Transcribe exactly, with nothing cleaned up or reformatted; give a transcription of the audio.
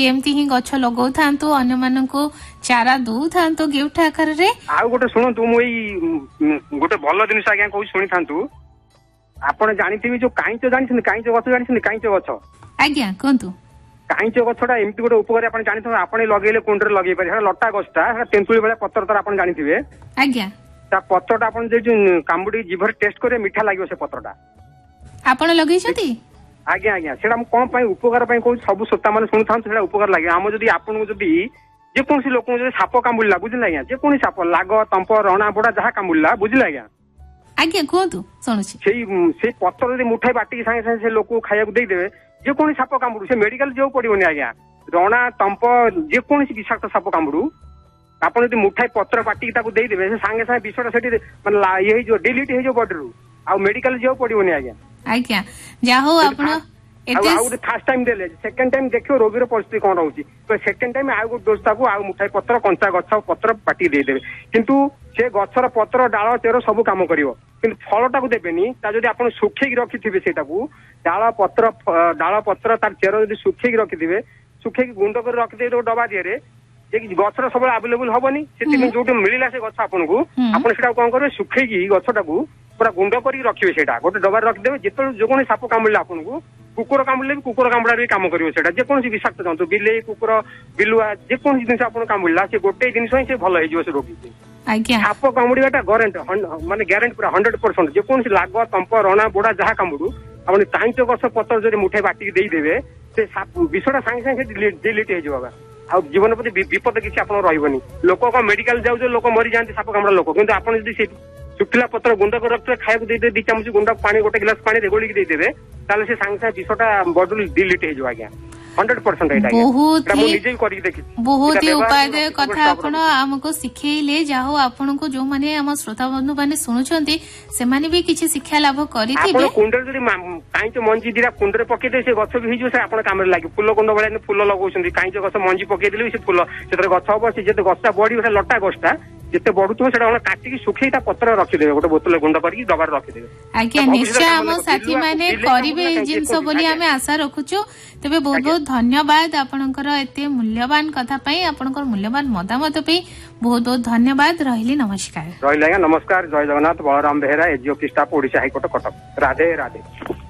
एमती ही गछ लगौ थांतु अन्य मानन को चारा दउ थांतु गिफ्ट आकार रे। आ गोटे सुनंतु मु एई गोटे भलो जिनिस आज्ञा कहू सुनि थांतु आपण जानिथिबि जो काइचो जानिथिन काइचो गछ जानिथिन काइचो गछ आज्ञा कोंतु काइचो गछटा एमती गोटे उपकार आपण जानिथो आपण लगेले कुंडरे लगेइ पारे लटा गछटा तेंतुली बेला पत्र तर आपण जानिथिबे आज्ञा ता पत्रटा आपण जे कामुडी जीभर टेस्ट करे मिठा लागियो से पत्रटा आपण लगेइ छथि आज्ञा आज्ञा सेटा हम कोन पई उपकार पई कहू सब श्रोता माने सुनथान सेटा उपकार लागे हम जदी आपण को जदी जे कोनसी लोक जदी साप कामुडला बुझिला आज्ञा जे कोनी साप लाग तंप रणा बोडा जहा कामुडला बुझिला आज्ञा आज्ञा कोंतु सुनुछि सेई से पत्र जदी मुठाई बाटी संगे संगे से लोक खाया को देई देबे जे कोनी साप कामुडू से मेडिकल जो पड़िबोनी आज्ञा रणा तंप जे कोनसी विषाक्त साप कामुडू आपण जदी मुठाई पत्र बाटी ताको देई देबे से संगे संगे विषटा सेठी माने ये जो डिलीट हे जो बॉडी रु आ मेडिकल जो पड़िबोनी आज्ञा आज्ञा जा हो आपण एटे फर्स्ट टाइम देले सेकंड टाइम देखियो रोगीर परिस्थिति कोन रहउची तो सेकंड टाइम आउ गोटे डोज ताको आउ मुठाई पत्र कंचा गछ पत्र बाटी देई देबे किंतु से गछर पत्र डाळ चेरो सब काम करिवो किंतु फलटा को देबेनी ता जदी आपण सुखेई रखिथिबे सेटाकू डाळ पत्र डाळ पत्र तार चेरो जदी सुखेई रखिथिबे सुखेई गुंड कर रखि दे डबा दिए जे गछर सब अवेलेबल होबनी सेति जोटे मिलिला से गछ आपण को आपण सेटा कोन करबे सुखेई गछटाकू पूरा गुंड करी रखिबे सेटा गोटे डबा रखि देबे जेतो जो कोन साप कामुडला आपण को कुकुर कामुडले भी कुकुर कामुडा भी काम करिवो सेटा जे कोनसी विषाक्त जंतु बिले कुकुर बिलुआ जे कोनसी जिंस आपण कामुडला से गोटे जिंस ही से भलो हे जिवो से रोगी आज्ञा साप कामुडीबाटा गारंटी माने गारंटी पूरा हंड्रेड परसेंट जे कोनसी लाग तंप रणा बोडा जहा कामुडू आपण कांचो गछ पत्र जदी मुठे बाटी देई देबे से साप विषटा संगे संगे डिलीट हे जिवो आ जीवन प्रति विपद किसी आपण रहइबनी लोक को मेडिकल जाउ जो लोक मरि जानते साप कामुडा लोक किंतु आपण जदी से सुखिला पत्र गुंड कर रखते खाया को दे दे दी चामच गुंडा पानी गोटे गिलास पानी रे गोली दे देबे ताले से संगे संगे विषटा बॉडी डिलीट हे जो आज्ञा हंड्रेड परसेंट एटा बहुत ही निजे करी देखि बहुत ही उपाय कथा आपण हमको सिखेइले जाहो आपण को जो माने हम श्रोता बंधु माने सुनुछंती से माने भी किछि शिक्षा लाभ करिथिबे आपण कुंडर जदी काइच मंजी दिरा कुंडरे पके दे से गछ भी हिजो से आपण काम रे लागी फूल कुंड बळे फूल लगौछंती काइच गछ मंजी पके दिले से फूल सेतर गछ हो से जते गछटा बडी उठा लटा गछटा जिते बढुतो सेटा काटिकी सुखेइता पत्र रखि देबे गोटे बोतल गुंड करके डबा रखि देबे आज्ञा निश्चय हम साथी माने करिवे जिंस बोली हमें आशा रखुछु तबे बहुत बहुत धन्यवाद आपनकर एते मूल्यवान कथा पई आपनकर मूल्यवान मतामत पई बहुत बहुत धन्यवाद रहिली नमस्कार रहिला नमस्कार जय Jagannath Balram Behera AgO staff Odisha high court Cuttack Radhe Radhe.